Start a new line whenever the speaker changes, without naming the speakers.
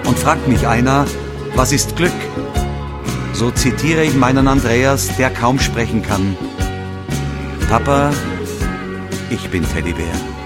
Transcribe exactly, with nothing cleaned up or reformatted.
Und fragt mich einer, was ist Glück? So zitiere ich meinen Andreas, der kaum sprechen kann. Papa, ich bin Teddybär.